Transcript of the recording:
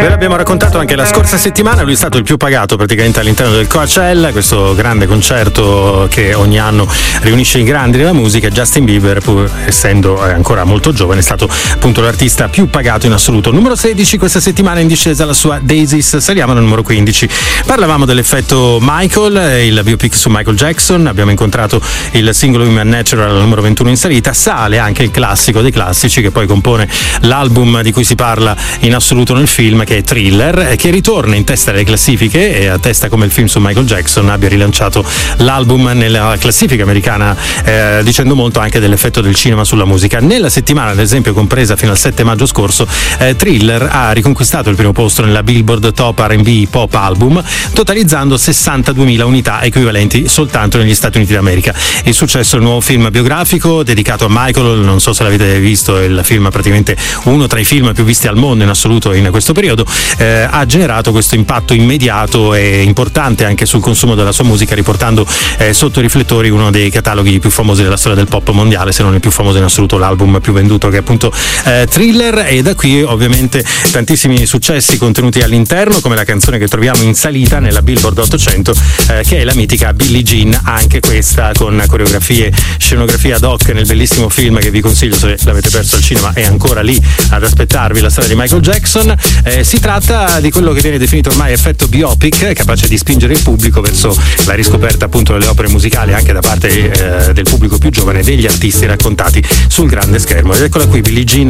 Ve l'abbiamo raccontato anche la scorsa settimana, lui è stato il più pagato praticamente all'interno del Coachella, questo grande concerto che ogni anno riunisce i grandi della musica. Justin Bieber, pur essendo ancora molto giovane, è stato appunto l'artista più pagato in assoluto. Numero 16 questa settimana in discesa la sua Daisies. Saliamo al numero 15. Parlavamo dell'effetto Michael, il biopic su Michael Jackson, abbiamo incontrato il singolo Human Natural al numero 21 in salita. Sale anche il classico dei classici che poi compone l'album di cui si parla in assoluto nel film, che è Thriller, che ritorna in testa alle classifiche e attesta come il film su Michael Jackson abbia rilanciato l'album nella classifica americana, dicendo molto anche dell'effetto del cinema sulla musica. Nella settimana, ad esempio, compresa fino al 7 maggio scorso, Thriller ha riconquistato il primo posto nella Billboard Top R&B Pop Album, totalizzando 62.000 unità equivalenti soltanto negli Stati Uniti d'America. Il successo del nuovo film biografico dedicato a Michael, non so se l'avete visto, è il film praticamente uno tra i film più visti al mondo in assoluto in questo periodo, ha generato questo impatto immediato e importante anche sul consumo della sua musica, riportando sotto i riflettori uno dei cataloghi più famosi della storia del pop mondiale, se non il più famoso in assoluto, l'album più venduto, che è appunto Thriller. E da qui ovviamente tantissimi successi contenuti all'interno, come la canzone che troviamo in salita nella Billboard 800, che è la mitica Billie Jean, anche questa con coreografie, scenografia ad hoc nel bellissimo film che vi consiglio se l'avete perso al cinema, è ancora lì ad aspettarvi, la storia di Michael Jackson. Si tratta di quello che viene definito ormai effetto biopic, capace di spingere il pubblico verso la riscoperta appunto delle opere musicali anche da parte del pubblico più giovane, degli artisti raccontati sul grande schermo. Ed eccola qui Billie Jean